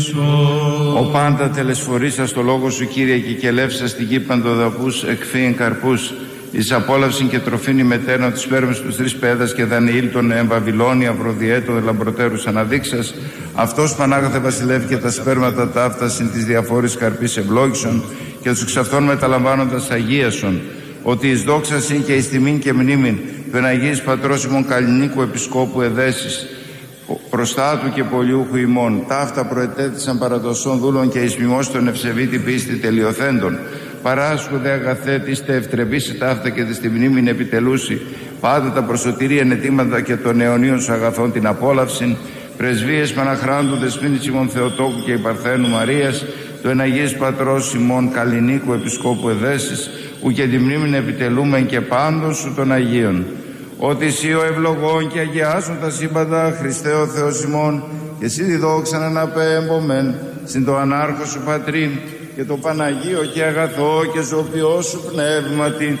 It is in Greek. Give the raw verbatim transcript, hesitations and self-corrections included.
Ο πάντα τελεσφορήσας το λόγο σου, Κύριε, και κελεύσας την γη παντοδαπούς εκφύειν καρπούς. Εις απόλαυσιν και τροφήν ημετέρνα τους σπέρμες τους τρεις πέδας και Δανιήλ τον εμβαβυλώνει Αυροδιέτο λαμπροτέρους αναδείξας. Αυτός Πανάγαθε βασιλεύει και τα σπέρματα ταύτα συν της διαφόρης καρπής ευλόγησον και τους εξ αυτών μεταλαμβάνοντας αγίασον. Ότι εις δόξασιν και εις τιμήν και μνήμην του εν Αγίης Πατρός ημών Καλλινίκου Επισκόπου εδέσεις προστάτου και πολιούχου ημών. Ταύτα προετέθησαν παραδοσών δούλων και εις μιμός των ευσεβήτη πίστη τελειοθέντων. Παράσχου δε αγαθέ της τε ευτρεβήσει ταύτα και της τη μνήμην επιτελούσει. Πάντα τα προσωτηρία ενετήματα και των αιωνίων σου αγαθών την απόλαυσιν. Πρεσβείες Παναχράντου Δεσποίνης ημών Θεοτόκου και Υπαρθένου Μαρίας, του εν Αγίης Πατρός ημών Καλλινίκου Επισκόπου εδέσεις, ου και τη μνήμην επιτελούμεν και πάντων σου των Αγίων. Ότι εσύ ο ευλογών και αγιάσουν τα σύμπαντα, Χριστέ ο Θεός ημών, και εσύ τη δόξαν αναπέμπομεν, συν το ανάρχο σου Πατρίν, και το Παναγίο και αγαθό και ζωοποιό σου πνεύματι,